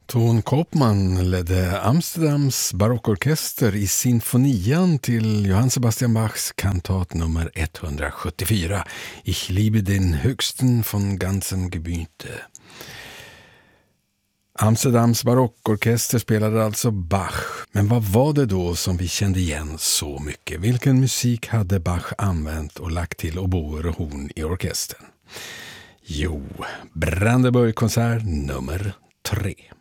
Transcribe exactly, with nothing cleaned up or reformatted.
Ton Koopman ledde Amsterdams barockorkester i sinfonian till Johann Sebastian Bachs kantat nummer etthundrasjuttiofyra, Ich liebe den höchsten von ganzem Gemüte. Amsterdams barockorkester spelade alltså Bach, men vad var det då som vi kände igen så mycket? Vilken musik hade Bach använt och lagt till oboer och horn i orkestern? Jo, Brandenburg-konsert nummer tre.